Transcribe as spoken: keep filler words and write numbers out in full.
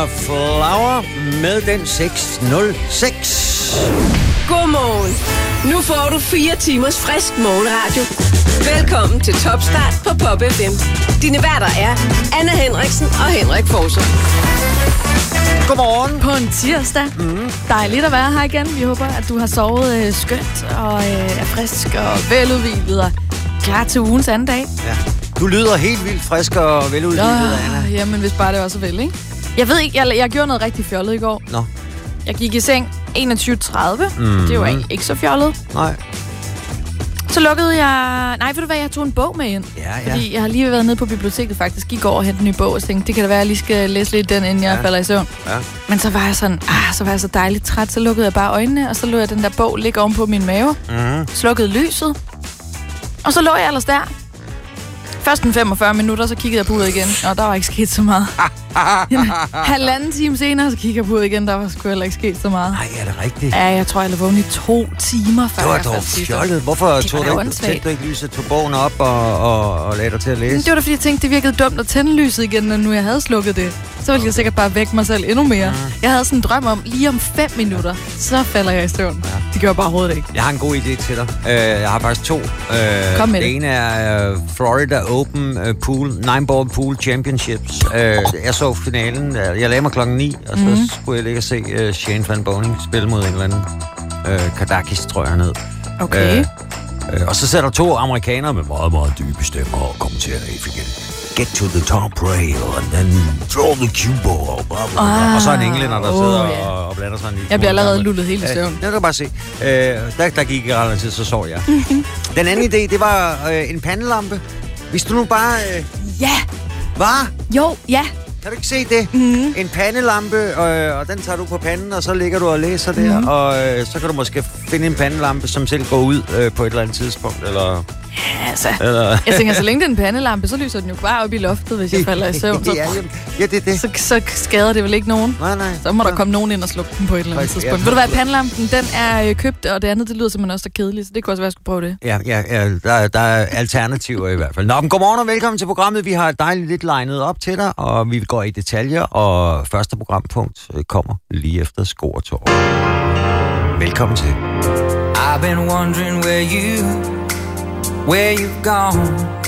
er Flower med den seks nul seks. Godmorgen. Nu får du fire timers frisk morgenradio. Velkommen til Topstart på Pop F M. Dine værter er Anna Henriksen og Henrik Forser. Godmorgen. På en tirsdag. Mm. Dejligt at være her igen. Vi håber, at du har sovet øh, skønt og øh, er frisk og veludhvilet og klar til ugens anden dag. Ja. Du lyder helt vildt frisk og veludvilet, Anna. Jamen, hvis bare det var så vel, ikke? Jeg ved ikke, jeg, jeg gjorde noget rigtig fjollet i går. Nå. Jeg gik i seng enogtyve tredive. Mm. Det var ikke, ikke så fjollet. Nej. Så lukkede jeg... Nej, ved du hvad, jeg tog en bog med ind. Ja, ja. Fordi jeg har lige været nede på biblioteket faktisk i går og hentet en ny bog, og tænkte, det kan da være, at jeg lige skal læse lidt den, inden jeg ja. falder i søvn. Ja. Men så var jeg sådan, ah, så var jeg så dejligt træt, så lukkede jeg bare øjnene, og så lå jeg den der bog ligge oven på min mave. Mm. Slukkede lyset. Og så lå jeg ellers der. Først en femogfyrre minutter, så kiggede jeg på uret igen. Og der var ikke sket så meget. Halvanden time senere, så kiggede jeg på uret igen. Der var sgu heller ikke sket så meget. Nej, er det rigtigt? Ja, jeg tror, jeg lå vågen i to timer, før det var jeg dog først fjollet. Hvorfor tog du ikke, tændte du ikke lyset, tog bogen op og, og, og lagde dig til at læse? Det var da, fordi jeg tænkte, det virkede dumt at tænde lyset igen, når nu jeg havde slukket det. Så ville jeg sikkert bare vække mig selv endnu mere. Mm. Jeg havde sådan en drøm om, lige om fem minutter, så falder jeg i søvn. Ja. Det gør jeg bare overhovedet ikke. Jeg har en god idé til dig. Uh, jeg har faktisk to. Uh, Kom med det. det. ene er uh, Florida Open uh, Pool, nine-ball Pool Championships. Uh, jeg så finalen. Jeg lagde mig klokken ni, og så mm. skulle jeg ligge og se uh, Shane Van Boening spille mod en eller anden uh, Kardakis, tror jeg, ned. Okay. Uh, uh, og så sætter to amerikanere med meget, meget dybe stemmer og kommenterer igen. Get to the top rail, and then throw the cue ball. Blah, blah, blah. Ah, og så en englænder, der sidder oh, yeah. og, og blander sig en lille. Jeg bliver allerede lullet helt i søvn. Uh, det kan bare se. Uh, der, der gik ikke ret tid, så sov jeg. Den anden idé, det var uh, en pandelampe. Hvis du nu bare... Uh, ja! Hvad? Jo, ja. Kan du ikke se det? Mm-hmm. En pandelampe, øh, og den tager du på panden, og så ligger du og læser der, mm-hmm. og øh, så kan du måske finde en pandelampe, som selv går ud øh, på et eller andet tidspunkt, eller... Ja, altså. Eller... Jeg tænker, så længe det er en pandelampe, så lyser den jo bare op i loftet, hvis jeg falder i søvn. Så, ja, ja, det er det. Så, så skader det vel ikke nogen? Nej, nej. Så må der komme nogen ind og slukke den på et eller andet tidspunkt. Ja. Ved du hvad, pandelampen, den er øh, købt, og det andet, det lyder simpelthen også kedeligt, så det kunne også være, at jeg skulle prøve det. Ja, ja, ja der, der er alternativer i hvert fald. Nå, men godmorgen og velkommen til programmet. Vi har dejligt lidt legnet op til dig, og vi går i detaljer, og første programpunkt kommer lige efter Sko og Tår. Velkommen til. I've been wondering where you, where you've gone.